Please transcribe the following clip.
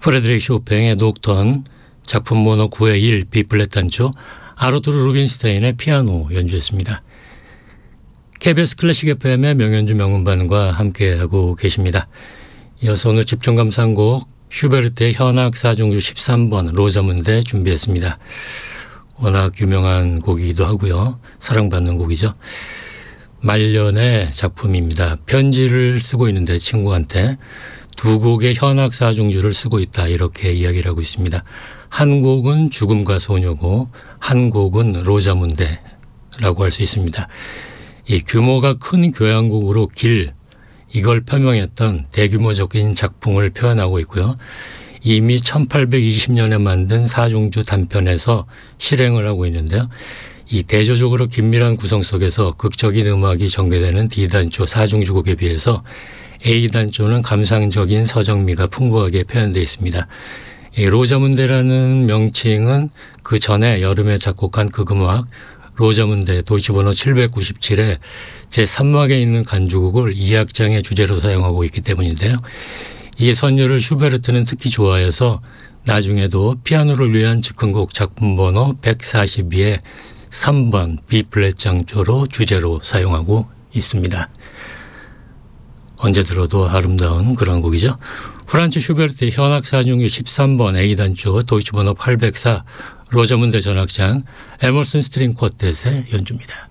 프레드릭 쇼팽의 녹턴, 작품 번호 9의 1 B플랫 단조, 아르투르 루빈스타인의 피아노 연주했습니다. KBS 클래식 FM의 명연주 명음반과 함께하고 계십니다. 이어서 오늘 집중 감상곡 슈베르트의 현악 4중주 13번 로자문데 준비했습니다. 워낙 유명한 곡이기도 하고요. 사랑받는 곡이죠. 말년의 작품입니다. 편지를 쓰고 있는데 친구한테 두 곡의 현악 4중주를 쓰고 있다 이렇게 이야기를 하고 있습니다. 한 곡은 죽음과 소녀고 한 곡은 로자문데라고 할 수 있습니다. 이 규모가 큰 교향곡으로 길 이걸 표명했던 대규모적인 작품을 표현하고 있고요. 이미 1820년에 만든 4중주 단편에서 실행을 하고 있는데요. 이 대조적으로 긴밀한 구성 속에서 극적인 음악이 전개되는 D단조 4중주곡에 비해서 A단조는 감상적인 서정미가 풍부하게 표현되어 있습니다. 이 로자문데라는 명칭은 그 전에 여름에 작곡한 극음악 로자문데 도이치번호 797의 제3막에 있는 간주곡을 2악장의 주제로 사용하고 있기 때문인데요. 이 선율을 슈베르트는 특히 좋아해서 나중에도 피아노를 위한 즉흥곡 작품 번호 142의 3번 B플랫 장조로 주제로 사용하고 있습니다. 언제 들어도 아름다운 그런 곡이죠. 프란츠 슈베르트의 현악 4중주 13번 A단조 도이치번호 804 로자문데 전악장 에머슨 스트링 쿼텟의 연주입니다.